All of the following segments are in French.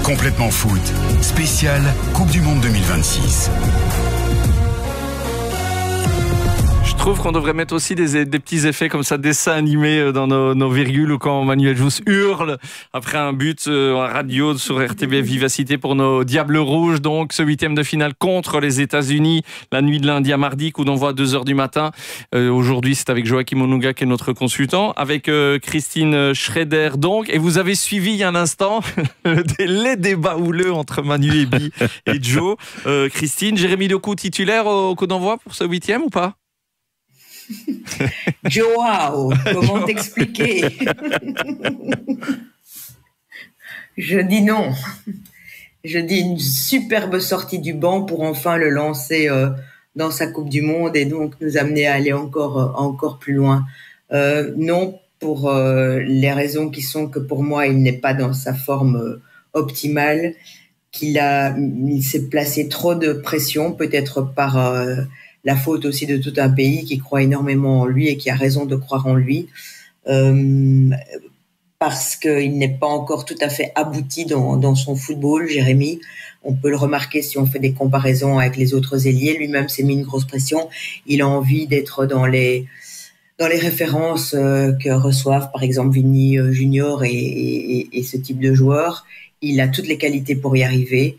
Complètement foot, spécial Coupe du Monde 2026. Je trouve qu'on devrait mettre aussi des petits effets comme ça, dessins animés dans nos virgules, ou quand Manuel Jousse hurle après un but en radio sur RTBF Vivacité pour nos Diables Rouges. Donc ce 8e de finale contre les États-Unis, la nuit de lundi à mardi, coup d'envoi à 2h du matin. Aujourd'hui, c'est avec Joachim Onunga qui est notre consultant, avec Christine Schrader donc. Et vous avez suivi il y a un instant les débats houleux entre Manu Ebi et Joe. Christine, Jérémy Doku titulaire au coup d'envoi pour ce 8e ou pas? Joao, comment t'expliquer? Je dis non. Je dis une superbe sortie du banc pour enfin le lancer dans sa Coupe du Monde et donc nous amener à aller encore plus loin. Non, pour les raisons qui sont que pour moi, il n'est pas dans sa forme optimale, il s'est placé trop de pression, peut-être par la faute aussi de tout un pays qui croit énormément en lui et qui a raison de croire en lui, parce qu'il n'est pas encore tout à fait abouti dans son football, Jérémy. On peut le remarquer si on fait des comparaisons avec les autres ailiers. Lui-même s'est mis une grosse pression. Il a envie d'être dans les références que reçoivent par exemple Vini Junior et ce type de joueurs. Il a toutes les qualités pour y arriver.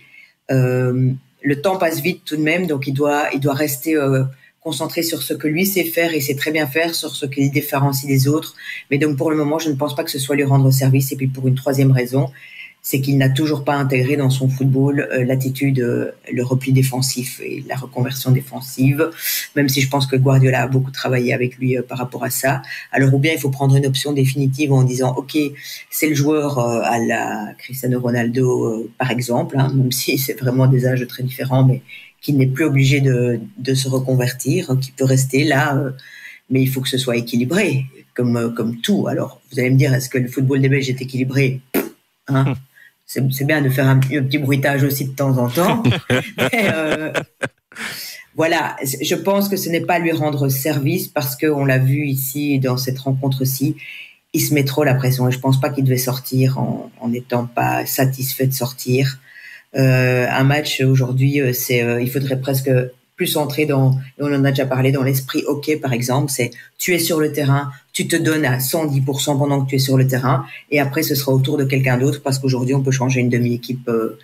Le temps passe vite tout de même, donc il doit rester concentré sur ce que lui sait faire et sait très bien faire, sur ce qui le différencie des autres. Mais donc pour le moment, je ne pense pas que ce soit lui rendre service. Et puis pour une troisième raison, c'est qu'il n'a toujours pas intégré dans son football l'attitude, le repli défensif et la reconversion défensive, même si je pense que Guardiola a beaucoup travaillé avec lui par rapport à ça. Alors ou bien il faut prendre une option définitive en disant ok, c'est le joueur à la Cristiano Ronaldo par exemple, même si c'est vraiment des âges très différents, mais qui n'est plus obligé de se reconvertir, qui peut rester là, mais il faut que ce soit équilibré, comme tout. Alors vous allez me dire, est-ce que le football des Belges est équilibré? C'est bien de faire un petit bruitage aussi de temps en temps. Mais, voilà, je pense que ce n'est pas lui rendre service parce qu'on l'a vu ici dans cette rencontre-ci, il se met trop la pression et je pense pas qu'il devait sortir en n'étant pas satisfait de sortir. Un match aujourd'hui, il faudrait presque plus entrer dans, et on en a déjà parlé, dans l'esprit hockey par exemple, c'est tu es sur le terrain, tu te donnes à 110% pendant que tu es sur le terrain et après ce sera au tour de quelqu'un d'autre parce qu'aujourd'hui on peut changer une demi-équipe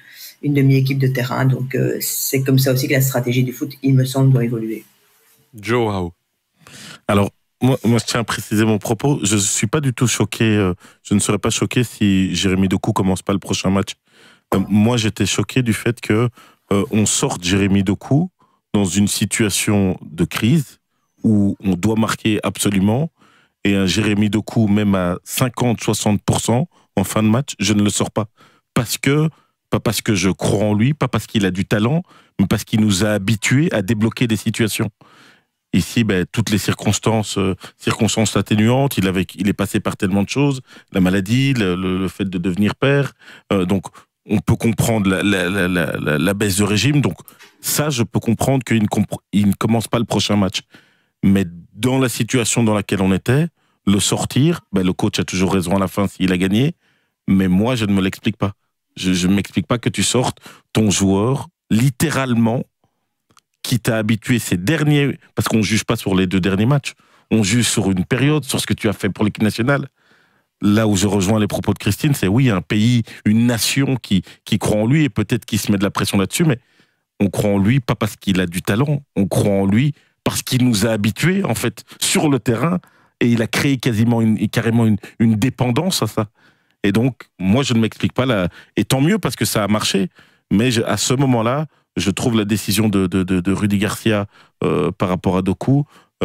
de terrain, donc c'est comme ça aussi que la stratégie du foot, il me semble, doit évoluer. Joao. Alors moi je tiens à préciser mon propos, je suis pas du tout choqué, je ne serais pas choqué si Jérémy Doku commence pas le prochain match. Moi j'étais choqué du fait que on sorte Jérémy Doku dans une situation de crise où on doit marquer absolument, et un Jérémy Doku, même à 50-60% en fin de match, je ne le sors pas. Pas parce que je crois en lui, pas parce qu'il a du talent, mais parce qu'il nous a habitués à débloquer des situations. Ici, toutes les circonstances atténuantes, il est passé par tellement de choses, la maladie, le fait de devenir père, donc on peut comprendre la baisse de régime, donc ça, je peux comprendre qu'il ne commence pas le prochain match. Mais dans la situation dans laquelle on était, le sortir, le coach a toujours raison à la fin s'il a gagné, mais moi, je ne me l'explique pas. Je ne m'explique pas que tu sortes ton joueur, littéralement, qui t'a habitué ces derniers... Parce qu'on ne juge pas sur les 2 derniers matchs, on juge sur une période, sur ce que tu as fait pour l'équipe nationale. Là où je rejoins les propos de Christine, c'est oui, un pays, une nation qui croit en lui et peut-être qui se met de la pression là-dessus, mais on croit en lui pas parce qu'il a du talent, on croit en lui parce qu'il nous a habitués, en fait, sur le terrain, et il a créé carrément une dépendance à ça. Et donc, moi, je ne m'explique pas, et tant mieux parce que ça a marché, mais à ce moment-là, je trouve la décision de Rudy Garcia par rapport à Doku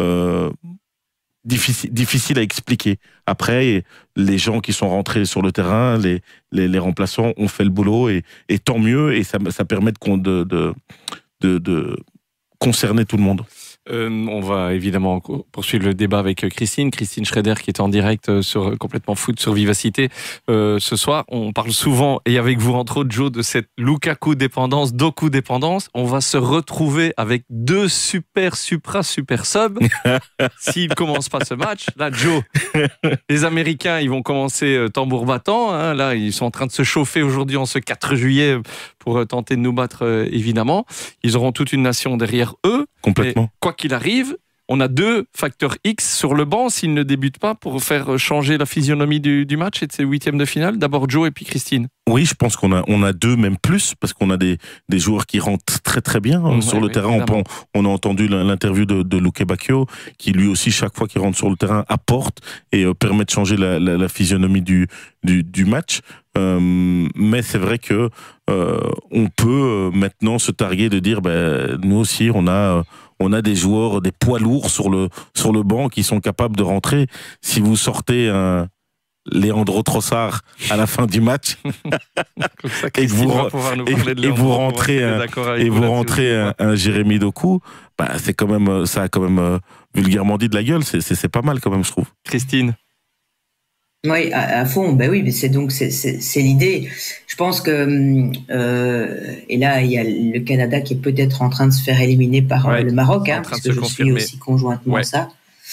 difficile à expliquer. Après, les gens qui sont rentrés sur le terrain, les remplaçants ont fait le boulot, et tant mieux, et ça permet de concerner tout le monde. On va évidemment poursuivre le débat avec Christine Schreder qui est en direct sur Complètement Foot sur Vivacité ce soir. On parle souvent, et avec vous entre autres Joe, de cette Lukaku dépendance, Doku dépendance. On va se retrouver avec deux super subs s'ils ne commencent pas ce match. Là Joe, les Américains ils vont commencer tambour battant, hein. Là ils sont en train de se chauffer aujourd'hui en ce 4 juillet pour tenter de nous battre évidemment. Ils auront toute une nation derrière eux. Complètement. Et quoi qu'il arrive, on a 2 facteurs X sur le banc s'ils ne débutent pas pour faire changer la physionomie du match et de ces huitièmes de finale. D'abord Joe et puis Christine. Oui, je pense qu'on a 2, même plus, parce qu'on a des joueurs qui rentrent très très bien sur le terrain. On a entendu l'interview de Luke Bacchio, qui lui aussi, chaque fois qu'il rentre sur le terrain, apporte et permet de changer la physionomie du match. Mais c'est vrai que on peut maintenant se targuer de dire, nous aussi, on a des joueurs, des poids lourds sur le banc qui sont capables de rentrer. Si vous sortez un Leandro Trossard à la fin du match et vous rentrez un Jérémy Doku, c'est quand même, ça a quand même vulgairement dit de la gueule. C'est pas mal quand même, je trouve. Christine. Oui, à fond. Oui, mais c'est l'idée. Je pense que et là il y a le Canada qui est peut-être en train de se faire éliminer par le Maroc, parce que je suis aussi conjointement ça.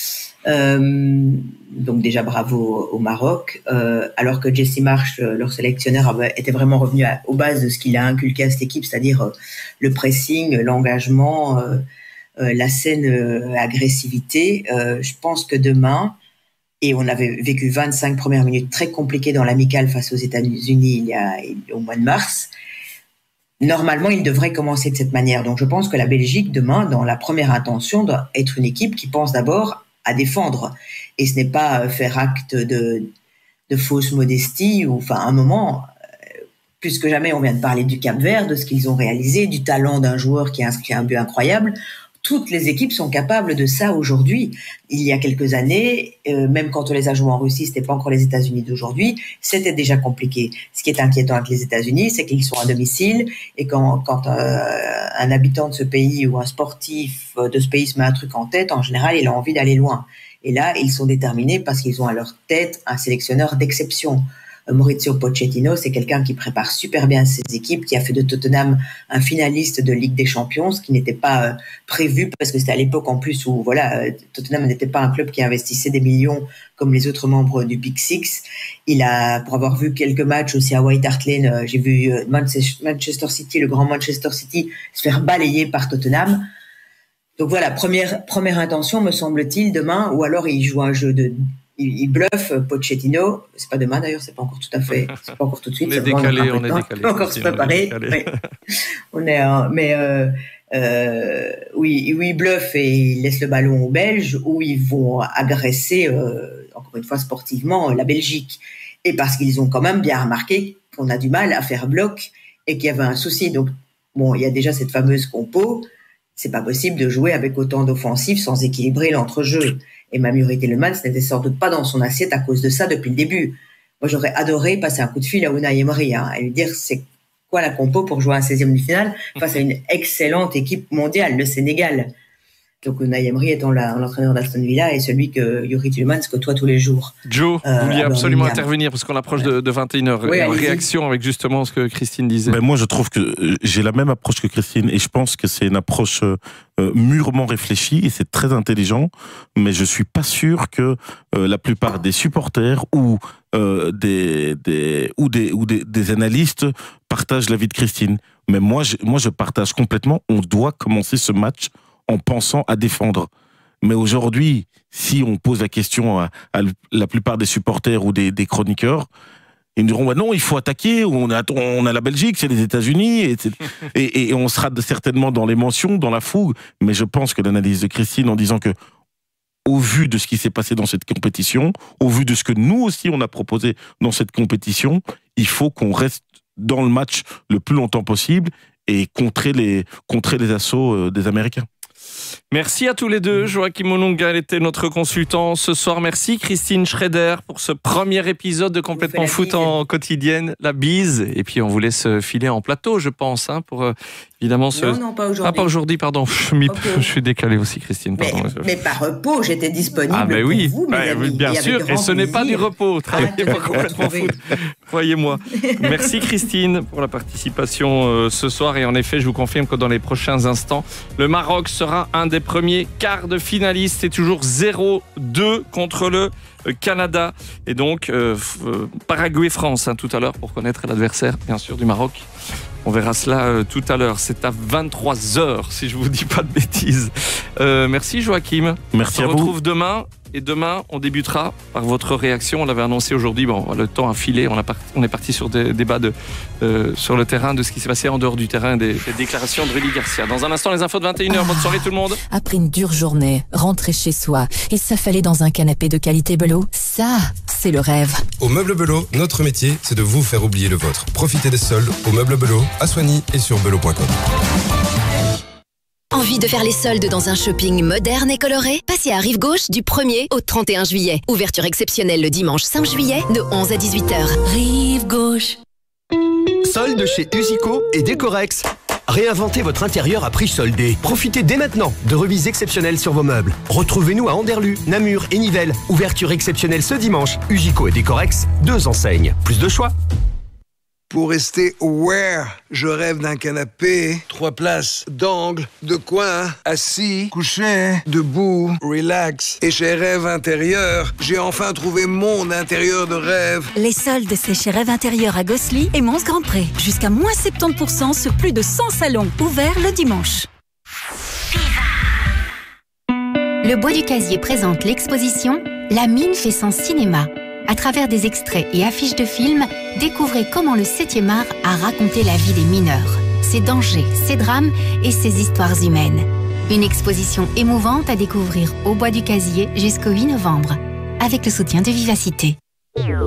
Donc déjà bravo au Maroc. Alors que Jesse Marsch, leur sélectionneur, était vraiment revenu aux bases de ce qu'il a inculqué à cette équipe, c'est-à-dire le pressing, l'engagement, la saine agressivité. Je pense que demain. Et on avait vécu 25 premières minutes très compliquées dans l'amicale face aux États-Unis au mois de mars. Normalement, il devrait commencer de cette manière. Donc, je pense que la Belgique, demain, dans la première intention, doit être une équipe qui pense d'abord à défendre. Et ce n'est pas faire acte de fausse modestie ou, à un moment, plus que jamais, on vient de parler du Cap-Vert, de ce qu'ils ont réalisé, du talent d'un joueur qui a inscrit un but incroyable. Toutes les équipes sont capables de ça aujourd'hui. Il y a quelques années, même quand on les a joués en Russie, c'était pas encore les États-Unis d'aujourd'hui, c'était déjà compliqué. Ce qui est inquiétant avec les États-Unis, c'est qu'ils sont à domicile et quand un habitant de ce pays ou un sportif de ce pays se met un truc en tête, en général, il a envie d'aller loin. Et là, ils sont déterminés parce qu'ils ont à leur tête un sélectionneur d'exception. Maurizio Pochettino, c'est quelqu'un qui prépare super bien ses équipes, qui a fait de Tottenham un finaliste de Ligue des Champions, ce qui n'était pas prévu parce que c'était à l'époque en plus où Tottenham n'était pas un club qui investissait des millions comme les autres membres du Big Six. Pour avoir vu quelques matchs aussi à White Hart Lane, j'ai vu Manchester City, le grand Manchester City, se faire balayer par Tottenham. Donc voilà, première intention me semble-t-il demain, ou alors il joue un jeu il bluffe Pochettino. C'est pas demain d'ailleurs, c'est pas encore tout à fait, c'est pas encore tout de suite. On est décalé. Pas encore se préparer. Oui, il bluffe et il laisse le ballon aux Belges, où ils vont agresser, encore une fois sportivement, la Belgique. Et parce qu'ils ont quand même bien remarqué qu'on a du mal à faire bloc et qu'il y avait un souci. Donc, il y a déjà cette fameuse compo. C'est pas possible de jouer avec autant d'offensifs sans équilibrer l'entrejeu. Et Mamuri Tielemans n'était sans doute pas dans son assiette à cause de ça depuis le début. Moi, j'aurais adoré passer un coup de fil à Unai Emery et lui dire c'est quoi la compo pour jouer un 16e de finale face à une excellente équipe mondiale, le Sénégal. Donc Unai Emery étant l'entraîneur d'Aston Villa et celui que Yuri Tielemans côtoie tous les jours. Joe, vous vouliez absolument intervenir parce qu'on approche de 21h. Oui, en réaction avec justement ce que Christine disait. Moi, je trouve que j'ai la même approche que Christine et je pense que c'est une approche mûrement réfléchie et c'est très intelligent. Mais je suis pas sûr que la plupart des supporters ou des analystes partagent l'avis de Christine. Mais moi, je partage complètement. On doit commencer ce match en pensant à défendre. Mais aujourd'hui, si on pose la question à la plupart des supporters ou des chroniqueurs, ils nous diront non, il faut attaquer, on a la Belgique, c'est les États-Unis, et on sera certainement dans l'émotion, dans la fougue. Mais je pense que l'analyse de Christine en disant que, au vu de ce qui s'est passé dans cette compétition, au vu de ce que nous aussi on a proposé dans cette compétition, il faut qu'on reste dans le match le plus longtemps possible et contrer les assauts des Américains. Merci à tous les deux. Joachim Olunga était notre consultant ce soir. Merci Christine Schreder pour ce premier épisode de Complètement Foot en quotidienne. La bise. Et puis on vous laisse filer en plateau, je pense, pour Évidemment, Non, pas aujourd'hui. Ah, pas aujourd'hui, pardon. Je suis décalé aussi, Christine. Pardon. Mais par repos, j'étais disponible pour vous, mes amis. Bien sûr. Et ce n'est pas du repos. Travaillez pas complètement fou. Croyez-moi. Merci, Christine, pour la participation ce soir. Et en effet, je vous confirme que dans les prochains instants, le Maroc sera un des premiers quarts de finalistes. C'est toujours 0-2 contre le Canada. Et donc, Paraguay-France, tout à l'heure, pour connaître l'adversaire, bien sûr, du Maroc. On verra cela tout à l'heure. C'est à 23h, si je ne vous dis pas de bêtises. Merci Joachim. Merci à vous. On se retrouve demain. Et demain, on débutera par votre réaction. On l'avait annoncé aujourd'hui. Bon, le temps a filé. On est parti sur des débats sur le terrain de ce qui s'est passé en dehors du terrain, des déclarations de Rudy Garcia. Dans un instant, les infos de 21h. Bonne soirée tout le monde. Après une dure journée, rentrer chez soi et s'affaler dans un canapé de qualité Belot, ça, c'est le rêve. Au Meuble Belot, notre métier, c'est de vous faire oublier le vôtre. Profitez des soldes au Meuble Belot, à Soigny et sur belot.com. Envie de faire les soldes dans un shopping moderne et coloré? Passez à Rive-Gauche du 1er au 31 juillet. Ouverture exceptionnelle le dimanche 5 juillet de 11 à 18h. Rive-Gauche. Soldes chez Usico et Décorex. Réinventez votre intérieur à prix soldé. Profitez dès maintenant de remises exceptionnelles sur vos meubles. Retrouvez-nous à Anderlu, Namur et Nivelles. Ouverture exceptionnelle ce dimanche. Usico et Décorex, 2 enseignes. Plus de choix. Pour rester aware, je rêve d'un canapé, 3 places, d'angle, de coin, assis, couché, debout, relax. Et chez Rêve Intérieur, j'ai enfin trouvé mon intérieur de rêve. Les soldes, c'est chez Rêve Intérieur à Gossely et Mons Grand Pré. Jusqu'à moins 70% sur plus de 100 salons. Ouverts le dimanche. Le Bois du Casier présente l'exposition La mine fait son cinéma. À travers des extraits et affiches de films, découvrez comment le 7e art a raconté la vie des mineurs, ses dangers, ses drames et ses histoires humaines. Une exposition émouvante à découvrir au Bois du Casier jusqu'au 8 novembre, avec le soutien de Vivacité.